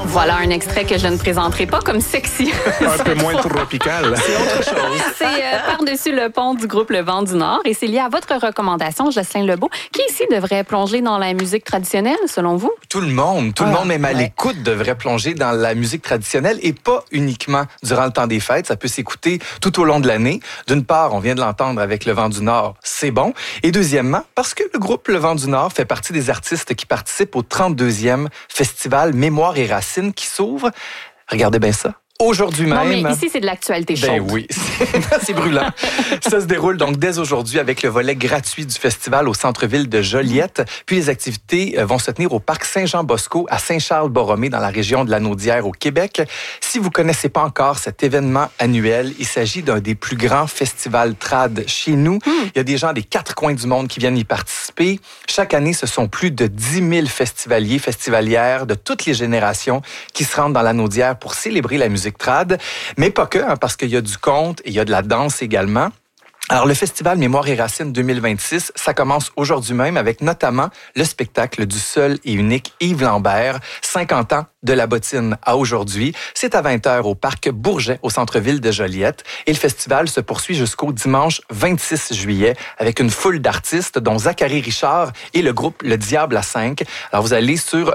Voilà un extrait que je ne présenterai pas comme sexy. Un peu moins tropical. C'est autre chose. C'est Par-dessus le pont du groupe Le Vent du Nord et c'est lié à votre recommandation, Jocelyn Lebeau. Qui ici devrait plonger dans la musique traditionnelle, selon vous? Tout le monde, même à l'écoute, devrait plonger dans la musique traditionnelle et pas uniquement durant le temps des fêtes. Ça peut s'écouter tout au long de l'année. D'une part, on vient de l'entendre avec Le Vent du Nord, c'est bon. Et deuxièmement, parce que le groupe Le Vent du Nord fait partie des artistes qui participent au 32e Festival Mémoire et Racines qui s'ouvre, regardez bien ça, aujourd'hui même. Non, mais ici, c'est de l'actualité chaude. Ben oui, c'est brûlant. Ça se déroule donc dès aujourd'hui avec le volet gratuit du festival au centre-ville de Joliette. Puis les activités vont se tenir au parc Saint-Jean-Bosco à Saint-Charles-Borromée dans la région de la Naudière au Québec. Si vous connaissez pas encore cet événement annuel, il s'agit d'un des plus grands festivals trad chez nous. Il y a des gens des 4 coins du monde qui viennent y participer. Chaque année, ce sont plus de 10 000 festivaliers, festivalières de toutes les générations qui se rendent dans la Naudière pour célébrer la musique trad, mais pas que, parce qu'il y a du conte et il y a de la danse également. Alors, le Festival Mémoire et Racines 2026, ça commence aujourd'hui même avec notamment le spectacle du seul et unique Yves Lambert, 50 ans de la bottine à aujourd'hui. C'est à 20h au parc Bourget, au centre-ville de Joliette. Et le festival se poursuit jusqu'au dimanche 26 juillet avec une foule d'artistes, dont Zachary Richard et le groupe Le Diable à 5. Alors, vous allez sur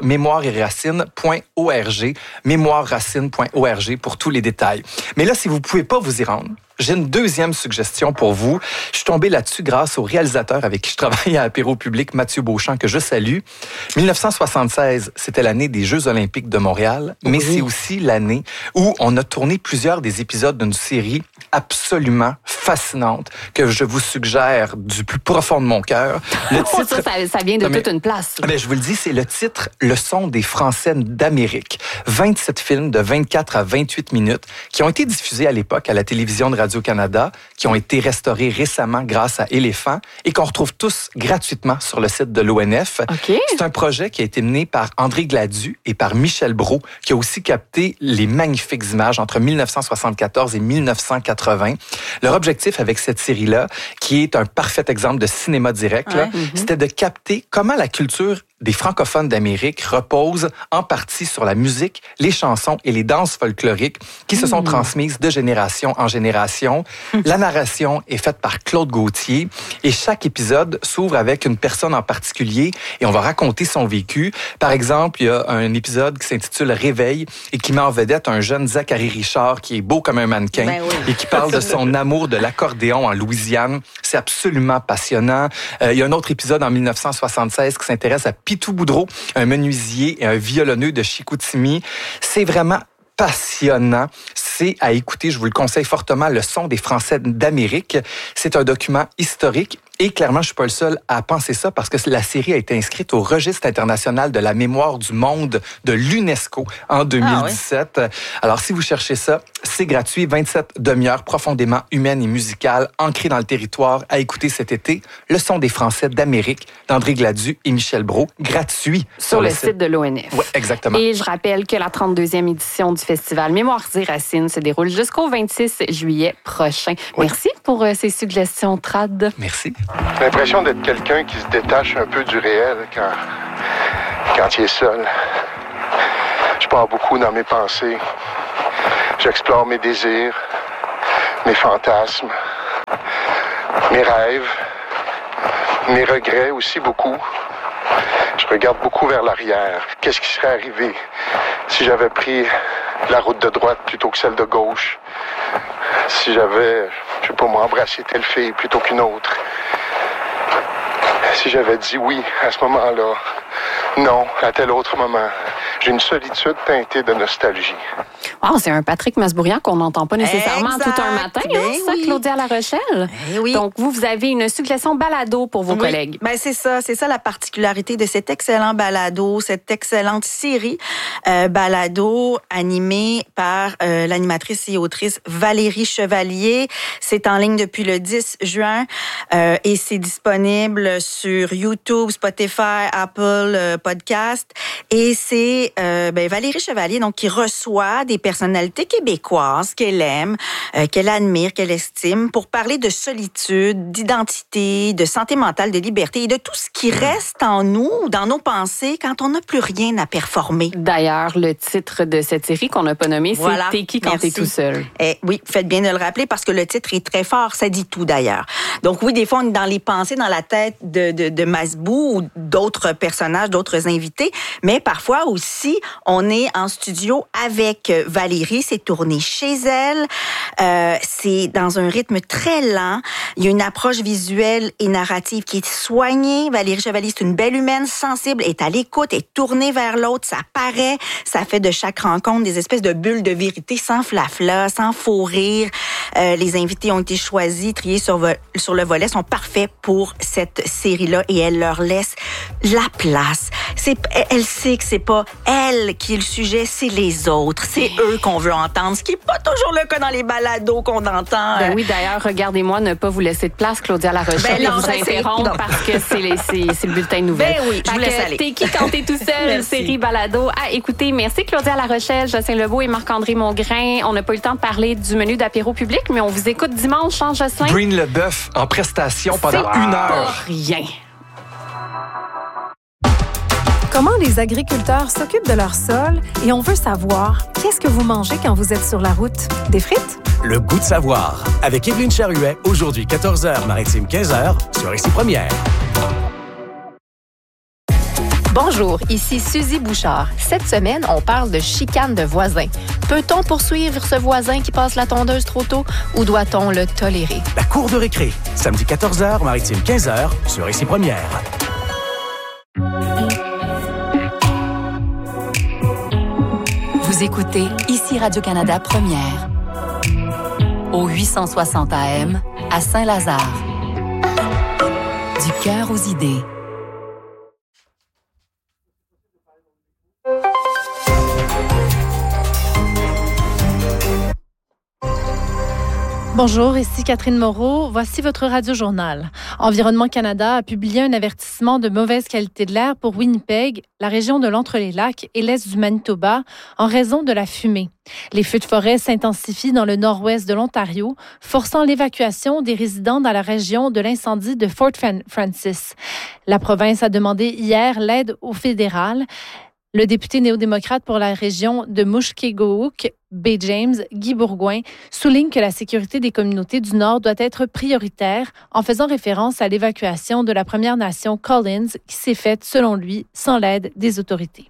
mémoireetracines.org, mémoireracines.org pour tous les détails. Mais là, si vous pouvez pas vous y rendre, j'ai une deuxième suggestion pour vous. Je suis tombé là-dessus grâce au réalisateur avec qui je travaille à Apéro Public, Mathieu Beauchamp, que je salue. 1976, c'était l'année des Jeux olympiques de Montréal, mais c'est aussi l'année où on a tourné plusieurs des épisodes d'une série absolument fascinante que je vous suggère du plus profond de mon cœur. Le titre, ça vient de toute une place. Ben, je vous le dis, c'est le titre « Le son des Français d'Amérique ». 27 films de 24 à 28 minutes qui ont été diffusés à l'époque à la télévision de Radio-Canada, qui ont été restaurés récemment grâce à Éléphant et qu'on retrouve tous gratuitement sur le site de l'ONF. Okay. C'est un projet qui a été mené par André Gladu et par Michel Brault, qui a aussi capté les magnifiques images entre 1974 et 1980. Leur objectif avec cette série-là, qui est un parfait exemple de cinéma direct, là, c'était de capter comment la culture des francophones d'Amérique repose en partie sur la musique, les chansons et les danses folkloriques qui se sont transmises de génération en génération. La narration est faite par Claude Gauthier et chaque épisode s'ouvre avec une personne en particulier et on va raconter son vécu. Par exemple, il y a un épisode qui s'intitule Réveil et qui met en vedette un jeune Zachary Richard qui est beau comme un mannequin et qui parle de son amour de l'accordéon en Louisiane. C'est absolument passionnant. Il y a un autre épisode en 1976 qui s'intéresse à Pitou Boudreau, un menuisier et un violonneux de Chicoutimi. C'est vraiment passionnant. C'est à écouter, je vous le conseille fortement, Le son des Français d'Amérique. C'est un document historique. Et clairement, je suis pas le seul à penser ça parce que la série a été inscrite au Registre international de la mémoire du monde de l'UNESCO en 2017. Alors, si vous cherchez ça, c'est gratuit. 27 demi-heures profondément humaines et musicales, ancrées dans le territoire, à écouter cet été. Le son des Français d'Amérique, d'André Gladu et Michel Brault, gratuit sur le site de l'ONF. Oui, exactement. Et je rappelle que la 32e édition du festival Mémoires et Racines se déroule jusqu'au 26 juillet prochain. Oui. Merci pour ces suggestions trad. Merci. J'ai l'impression d'être quelqu'un qui se détache un peu du réel quand il est seul. Je pars beaucoup dans mes pensées. J'explore mes désirs, mes fantasmes, mes rêves, mes regrets aussi beaucoup. Je regarde beaucoup vers l'arrière. Qu'est-ce qui serait arrivé si j'avais pris la route de droite plutôt que celle de gauche? Si j'avais, je sais pas moi, embrassé telle fille plutôt qu'une autre? Si j'avais dit oui à ce moment-là, non à tel autre moment. J'ai une solitude teintée de nostalgie. Wow, c'est un Patrick Masbourian qu'on n'entend pas nécessairement tout un matin, ça, Claudia La Rochelle. Oui. Donc, vous avez une suggestion balado pour vos collègues. Ben, c'est ça la particularité de cet excellent balado, cette excellente série balado animée par l'animatrice et autrice Valérie Chevalier. C'est en ligne depuis le 10 juin et c'est disponible sur YouTube, Spotify, Apple Podcast et c'est Valérie Chevalier, donc qui reçoit des personnalités québécoises qu'elle aime, qu'elle admire, qu'elle estime, pour parler de solitude, d'identité, de santé mentale, de liberté et de tout ce qui reste en nous, dans nos pensées, quand on n'a plus rien à performer. D'ailleurs, le titre de cette série qu'on n'a pas nommé, c'est « T'es qui quand t'es tout seul ». Oui, faites bien de le rappeler parce que le titre est très fort, ça dit tout d'ailleurs. Donc oui, des fois, on est dans les pensées, dans la tête de Masbou ou d'autres personnages, d'autres invités, mais parfois aussi, on est en studio avec Valérie, c'est tourné chez elle, c'est dans un rythme très lent, il y a une approche visuelle et narrative qui est soignée. Valérie Chevalier, c'est une belle humaine, sensible, est à l'écoute, est tournée vers l'autre, ça paraît, ça fait de chaque rencontre des espèces de bulles de vérité sans flafla, sans faux rire. Les invités ont été choisis, triés sur le volet, sont parfaits pour cette série-là et elle leur laisse la place. Elle sait que c'est pas elle qui est le sujet, c'est les autres. C'est eux qu'on veut entendre, ce qui n'est pas toujours le cas dans les balados qu'on entend. Oui, d'ailleurs, regardez-moi ne pas vous laisser de place, Claudia Larochelle, et vous interrompre parce que c'est le bulletin de nouvelles. Oui, je vous laisse aller. T'es qui quand t'es tout seul, série balado à écouter. Merci Claudia Larochelle, Jocelyn Lebeau et Marc-André Mongrain. On n'a pas eu le temps de parler du menu d'apéro public, mais on vous écoute dimanche, hein, Jocelyn? Breen Leboeuf en prestation pendant 1 heure. Pas rien. Comment les agriculteurs s'occupent de leur sol et on veut savoir qu'est-ce que vous mangez quand vous êtes sur la route? Des frites? Le goût de savoir. Avec Évelyne Charuet, aujourd'hui 14h, Maritime 15h, sur Ici Première. Bonjour, ici Suzy Bouchard. Cette semaine, on parle de chicane de voisins. Peut-on poursuivre ce voisin qui passe la tondeuse trop tôt ou doit-on le tolérer? La cour de récré, samedi 14h, Maritime 15h, sur Ici Première. Vous écoutez Ici Radio-Canada Première, au 860 AM, à Saint-Lazare. Du cœur aux idées. Bonjour, ici Catherine Moreau. Voici votre radio-journal. Environnement Canada a publié un avertissement de mauvaise qualité de l'air pour Winnipeg, la région de l'Entre-les-Lacs et l'est du Manitoba, en raison de la fumée. Les feux de forêt s'intensifient dans le nord-ouest de l'Ontario, forçant l'évacuation des résidents dans la région de l'incendie de Fort Francis. La province a demandé hier l'aide au fédéral. Le député néo-démocrate pour la région de Mushkegowuk, Bay James, Guy Bourgouin, souligne que la sécurité des communautés du Nord doit être prioritaire en faisant référence à l'évacuation de la Première Nation Collins qui s'est faite, selon lui, sans l'aide des autorités.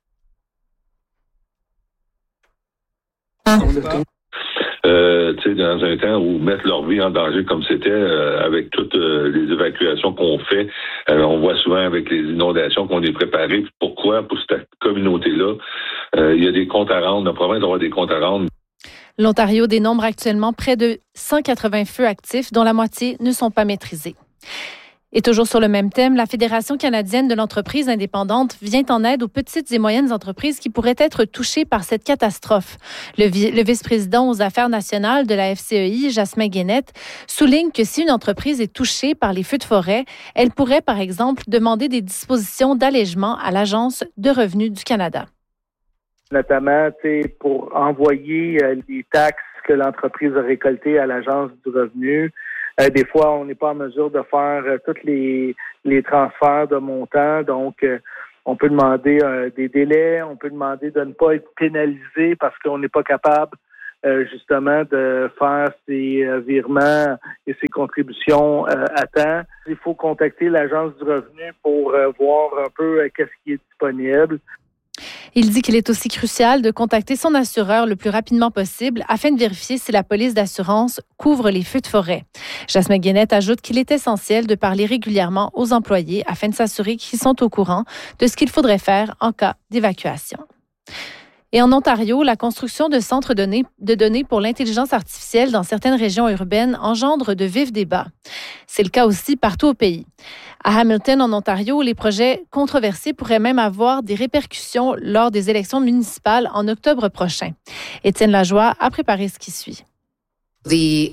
Dans un temps où mettre leur vie en danger comme c'était avec toutes les évacuations qu'on fait, on voit souvent avec les inondations qu'on est préparé. Pourquoi? Pour cette communauté-là, il y a des comptes à rendre. La province doit avoir des comptes à rendre. L'Ontario dénombre actuellement près de 180 feux actifs, dont la moitié ne sont pas maîtrisés. Et toujours sur le même thème, la Fédération canadienne de l'entreprise indépendante vient en aide aux petites et moyennes entreprises qui pourraient être touchées par cette catastrophe. Le vice-président aux affaires nationales de la FCEI, Jasmin Guénette, souligne que si une entreprise est touchée par les feux de forêt, elle pourrait, par exemple, demander des dispositions d'allègement à l'Agence de revenus du Canada. Notamment, pour envoyer les taxes que l'entreprise a récoltées à l'Agence du revenu. Des fois, on n'est pas en mesure de faire tous les transferts de montants. Donc, on peut demander des délais. On peut demander de ne pas être pénalisé parce qu'on n'est pas capable, justement, de faire ces virements et ces contributions à temps. Il faut contacter l'Agence du revenu pour voir un peu qu'est-ce qui est disponible. Il dit qu'il est aussi crucial de contacter son assureur le plus rapidement possible afin de vérifier si la police d'assurance couvre les feux de forêt. Jasmin Guénette ajoute qu'il est essentiel de parler régulièrement aux employés afin de s'assurer qu'ils sont au courant de ce qu'il faudrait faire en cas d'évacuation. Et en Ontario, la construction de centres de données pour l'intelligence artificielle dans certaines régions urbaines engendre de vifs débats. C'est le cas aussi partout au pays. À Hamilton, en Ontario, les projets controversés pourraient même avoir des répercussions lors des élections municipales en octobre prochain. Étienne Lajoie a préparé ce qui suit. La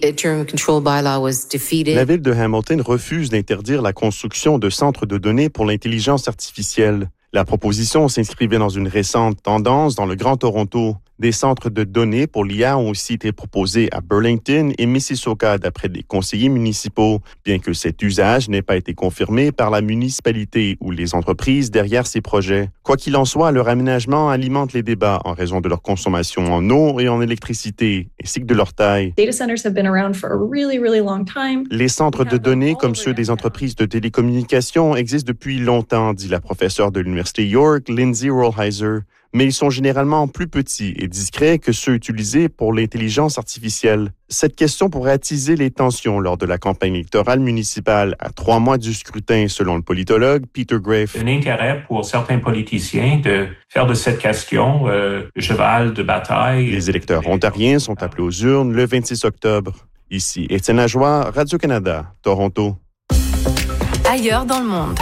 ville de Hamilton refuse d'interdire la construction de centres de données pour l'intelligence artificielle. La proposition s'inscrivait dans une récente tendance dans le Grand Toronto. Des centres de données pour l'IA ont aussi été proposés à Burlington et Mississauga d'après des conseillers municipaux, bien que cet usage n'ait pas été confirmé par la municipalité ou les entreprises derrière ces projets. Quoi qu'il en soit, leur aménagement alimente les débats en raison de leur consommation en eau et en électricité, ainsi que de leur taille. Les centres de données, comme ceux des entreprises de télécommunications, existent depuis longtemps, dit la professeure de l'Université York, Lindsay Rollheiser. Mais ils sont généralement plus petits et discrets que ceux utilisés pour l'intelligence artificielle. Cette question pourrait attiser les tensions lors de la campagne électorale municipale à 3 mois du scrutin, selon le politologue Peter Graefe. Un intérêt pour certains politiciens de faire de cette question le cheval de bataille. Les électeurs ontariens sont appelés aux urnes le 26 octobre. Ici, Étienne Lajoie, Radio-Canada, Toronto. Ailleurs dans le monde.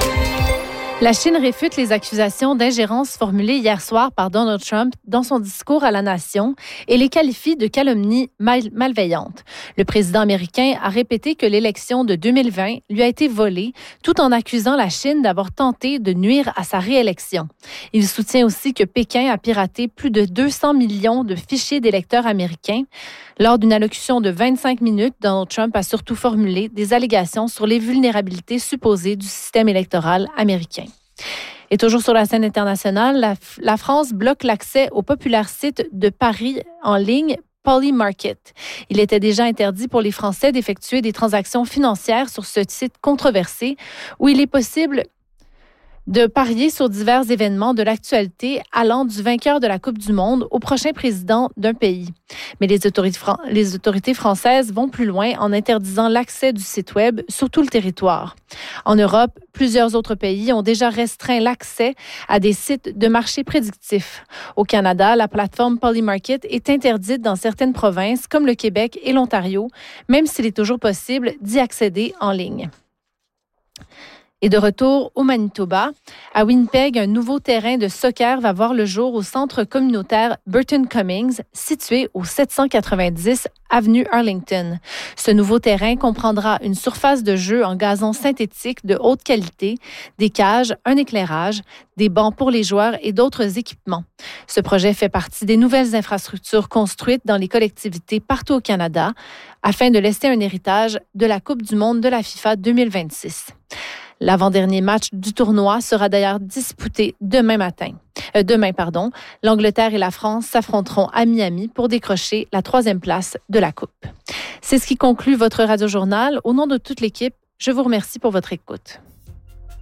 La Chine réfute les accusations d'ingérence formulées hier soir par Donald Trump dans son discours à la nation et les qualifie de calomnies malveillantes. Le président américain a répété que l'élection de 2020 lui a été volée, tout en accusant la Chine d'avoir tenté de nuire à sa réélection. Il soutient aussi que Pékin a piraté plus de 200 millions de fichiers d'électeurs américains. Lors d'une allocution de 25 minutes, Donald Trump a surtout formulé des allégations sur les vulnérabilités supposées du système électoral américain. Et toujours sur la scène internationale, la France bloque l'accès au populaire site de paris en ligne Polymarket. Il était déjà interdit pour les Français d'effectuer des transactions financières sur ce site controversé où il est possible de parier sur divers événements de l'actualité allant du vainqueur de la Coupe du Monde au prochain président d'un pays. Mais les autorités françaises vont plus loin en interdisant l'accès du site Web sur tout le territoire. En Europe, plusieurs autres pays ont déjà restreint l'accès à des sites de marché prédictifs. Au Canada, la plateforme Polymarket est interdite dans certaines provinces comme le Québec et l'Ontario, même s'il est toujours possible d'y accéder en ligne. Et de retour au Manitoba, à Winnipeg, un nouveau terrain de soccer va voir le jour au centre communautaire Burton Cummings, situé au 790 avenue Arlington. Ce nouveau terrain comprendra une surface de jeu en gazon synthétique de haute qualité, des cages, un éclairage, des bancs pour les joueurs et d'autres équipements. Ce projet fait partie des nouvelles infrastructures construites dans les collectivités partout au Canada afin de laisser un héritage de la Coupe du monde de la FIFA 2026. L'avant-dernier match du tournoi sera d'ailleurs disputé demain. L'Angleterre et la France s'affronteront à Miami pour décrocher la 3e place de la Coupe. C'est ce qui conclut votre Radio-Journal. Au nom de toute l'équipe, je vous remercie pour votre écoute.